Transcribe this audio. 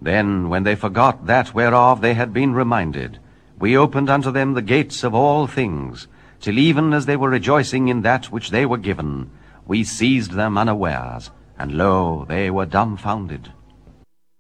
Then, when they forgot that whereof they had been reminded, we opened unto them the gates of all things, till even as they were rejoicing in that which they were given, we seized them unawares, and lo, they were dumbfounded.